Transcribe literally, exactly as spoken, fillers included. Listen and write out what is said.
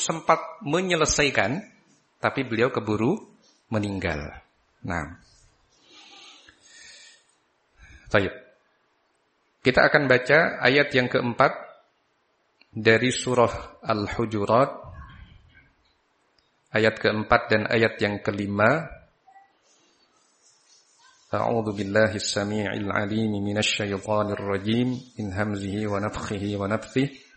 sempat menyelesaikan, tapi beliau keburu meninggal. Nah, baik. Kita akan baca ayat yang keempat dari surah Al-Hujurat, ayat keempat dan ayat yang kelima. A'udzu billahi as-sami'il 'alim minasy syaithanir rajim min hamzihi wa nafthihi wa nafthihi.